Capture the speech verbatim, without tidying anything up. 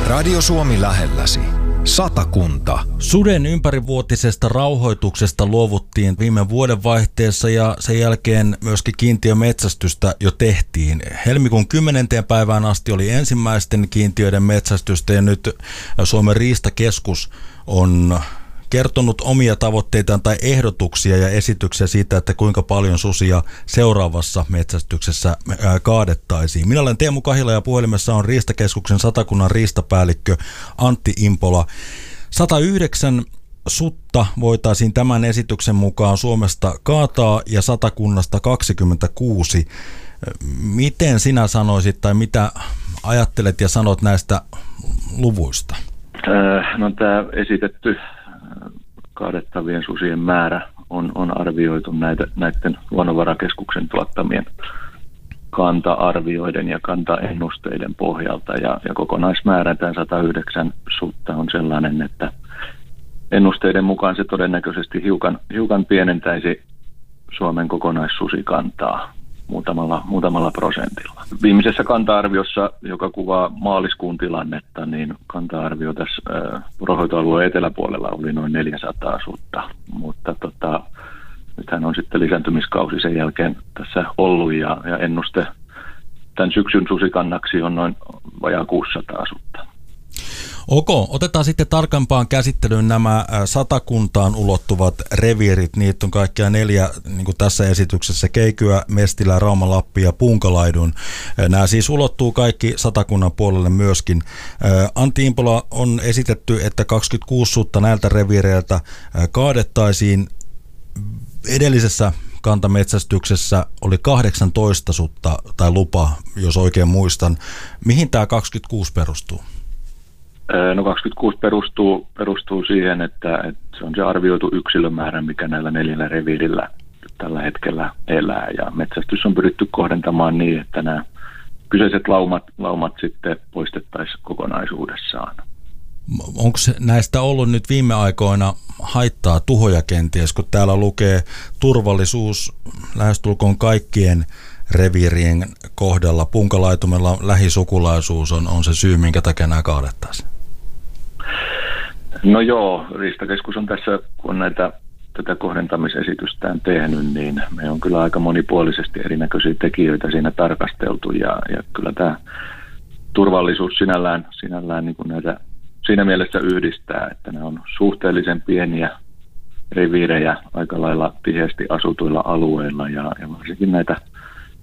Radio Suomi lähelläsi. Satakunta. Suden ympärivuotisesta rauhoituksesta luovuttiin viime vuodenvaihteessa ja sen jälkeen myöskin kiintiömetsästystä jo tehtiin. Helmikuun kymmenenteen päivään asti oli ensimmäisten kiintiöiden metsästystä ja nyt Suomen riistakeskus on kertonut omia tavoitteitaan tai ehdotuksia ja esityksiä siitä, että kuinka paljon susia seuraavassa metsästyksessä kaadettaisiin. Minä olen Teemu Kahila ja puhelimessa on Riistakeskuksen Satakunnan riistapäällikkö Antti Impola. sata yhdeksän sutta voitaisiin tämän esityksen mukaan Suomesta kaataa ja Satakunnasta kaksikymmentäkuusi. Miten sinä sanoisit tai mitä ajattelet ja sanot näistä luvuista? No tämä esitetty kaadettavien susien määrä on, on arvioitu näitä, näiden luonnonvarakeskuksen tuottamien kanta-arvioiden ja kanta-ennusteiden pohjalta. Ja, ja kokonaismäärä tämän sata yhdeksän sutta on sellainen, että ennusteiden mukaan se todennäköisesti hiukan, hiukan pienentäisi Suomen kokonaissusikantaa muutamalla, muutamalla prosentilla. Viimeisessä kanta-arviossa, joka kuvaa maaliskuun tilannetta, niin kanta-arvio tässä äh, poronhoitoalueen eteläpuolella oli noin neljäsataa sutta, mutta tota, nythän on sitten lisääntymiskausi sen jälkeen tässä ollut ja, ja ennuste tämän syksyn susikannaksi on noin vajaa kuusisataa sutta. Ok, otetaan sitten tarkempaan käsittelyyn nämä Satakuntaan ulottuvat reviirit. Niitä on kaikkia neljä, niin kuin tässä esityksessä, Keikyä, Mestilä, Rauma, Lappi ja Punkalaidun. Nämä siis ulottuu kaikki Satakunnan puolelle myöskin. Antti Impola, on esitetty, että kaksikymmentäkuusi sutta näiltä reviireiltä kaadettaisiin. Edellisessä kantametsästyksessä oli kahdeksantoista sutta tai lupa, jos oikein muistan. Mihin tämä kaksikymmentäkuusi perustuu? No kaksikymmentäkuusi perustuu, perustuu siihen, että, että se on se arvioitu yksilömäärä, mikä näillä neljällä reviirillä tällä hetkellä elää. Ja metsästys on pyritty kohdentamaan niin, että nämä kyseiset laumat, laumat sitten poistettaisiin kokonaisuudessaan. Onko näistä ollut nyt viime aikoina haittaa, tuhoja kenties, kun täällä lukee turvallisuus lähestulkoon kaikkien reviirien kohdalla? Punkalaitumella lähisukulaisuus on, on se syy, minkä takia nämä kaadettaisiin. No joo, Riistakeskus on tässä, kun on näitä, tätä kohdentamisesitystään tehnyt, niin me on kyllä aika monipuolisesti erinäköisiä tekijöitä siinä tarkasteltu ja, ja kyllä tämä turvallisuus sinällään, sinällään niin kuin näitä siinä mielessä yhdistää, että ne on suhteellisen pieniä reviirejä aika lailla tiheästi asutuilla alueilla ja, ja varsinkin näitä